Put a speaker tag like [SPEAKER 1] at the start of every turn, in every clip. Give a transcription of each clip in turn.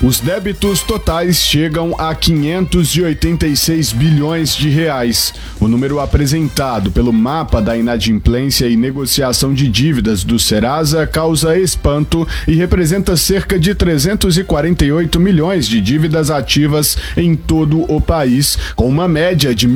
[SPEAKER 1] Os débitos totais chegam a 586 bilhões de reais. O número apresentado pelo mapa da inadimplência e negociação de dívidas do Serasa causa espanto e representa cerca de 348 milhões de dívidas ativas em todo o país, com uma média de R$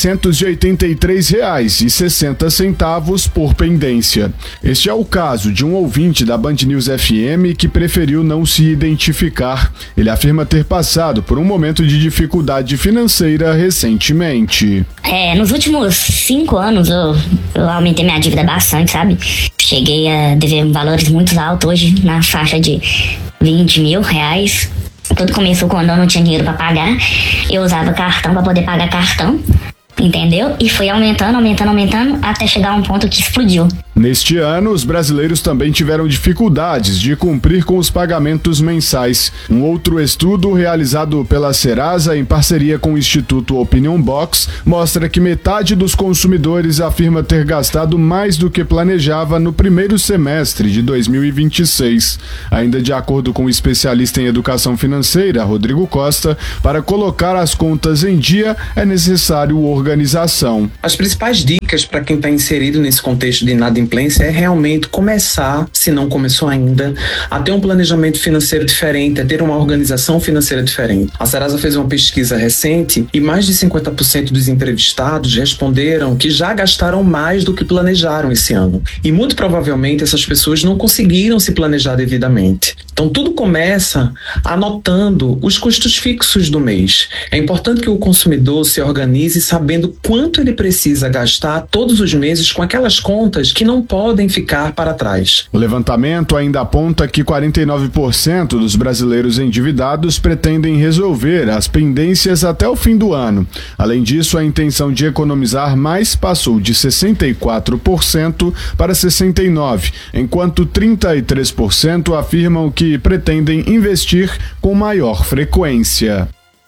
[SPEAKER 1] 1.683,60 por pendência. Este é o caso de um ouvinte da Band News FM que preferiu não se identificar. Ele afirma ter passado por um momento de dificuldade financeira recentemente.
[SPEAKER 2] Nos últimos 5 anos eu aumentei minha dívida bastante, sabe? Cheguei a dever valores muito altos, hoje na faixa de R$20 mil. Tudo começou quando eu não tinha dinheiro pra pagar. Eu usava cartão pra poder pagar cartão, entendeu? E foi aumentando, até chegar a um ponto que explodiu.
[SPEAKER 1] Neste ano, os brasileiros também tiveram dificuldades de cumprir com os pagamentos mensais. Um outro estudo realizado pela Serasa em parceria com o Instituto Opinion Box mostra que metade dos consumidores afirma ter gastado mais do que planejava no primeiro semestre de 2026. Ainda de acordo com o especialista em educação financeira, Rodrigo Costa, para colocar as contas em dia é necessário organização.
[SPEAKER 3] As principais dicas para quem está inserido nesse contexto de inadimplência é realmente começar, se não começou ainda, a ter um planejamento financeiro diferente, a ter uma organização financeira diferente. A Serasa fez uma pesquisa recente e mais de 50% dos entrevistados responderam que já gastaram mais do que planejaram esse ano. E muito provavelmente essas pessoas não conseguiram se planejar devidamente. Então tudo começa anotando os custos fixos do mês. É importante que o consumidor se organize sabendo quanto ele precisa gastar todos os meses com aquelas contas que não podem ficar para trás.
[SPEAKER 1] O levantamento ainda aponta que 49% dos brasileiros endividados pretendem resolver as pendências até o fim do ano. Além disso, a intenção de economizar mais passou de 64% para 69%, enquanto 33% afirmam que pretendem investir com maior frequência.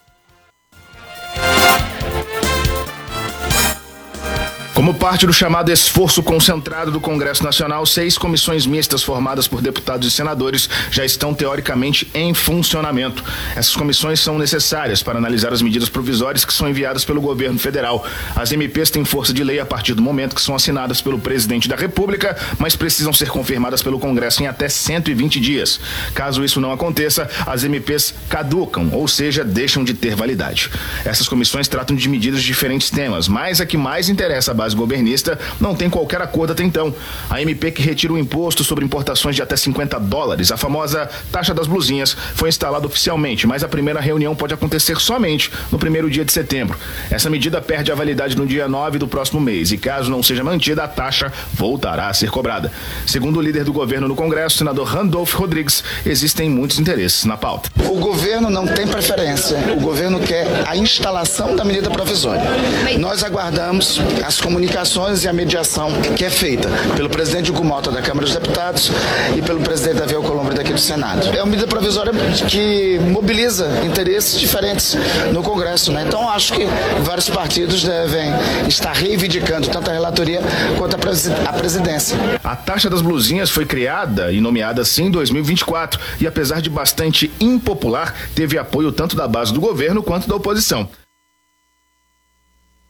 [SPEAKER 4] Como parte do chamado esforço concentrado do Congresso Nacional, 6 comissões mistas formadas por deputados e senadores já estão teoricamente em funcionamento. Essas comissões são necessárias para analisar as medidas provisórias que são enviadas pelo governo federal. As MPs têm força de lei a partir do momento que são assinadas pelo presidente da República, mas precisam ser confirmadas pelo Congresso em até 120 dias. Caso isso não aconteça, as MPs caducam, ou seja, deixam de ter validade. Essas comissões tratam de medidas de diferentes temas, mas a que mais interessa a base governista não tem qualquer acordo até então. A MP que retira o imposto sobre importações de até $50, a famosa taxa das blusinhas, foi instalada oficialmente, mas a primeira reunião pode acontecer somente no primeiro dia de setembro. Essa medida perde a validade no dia 9 do próximo mês e, caso não seja mantida, a taxa voltará a ser cobrada. Segundo o líder do governo no Congresso, senador Randolph Rodrigues, existem muitos interesses na pauta.
[SPEAKER 5] O governo não tem preferência, o governo quer a instalação da medida provisória. Nós aguardamos as comunicações e a mediação que é feita pelo presidente Hugo Mota da Câmara dos Deputados e pelo presidente Davi Alcolumbre daqui do Senado. É uma medida provisória que mobiliza interesses diferentes no Congresso, né? Então acho que vários partidos devem estar reivindicando tanto a relatoria quanto a presidência.
[SPEAKER 4] A taxa das blusinhas foi criada e nomeada assim em 2024 e, apesar de bastante impopular, teve apoio tanto da base do governo quanto da oposição.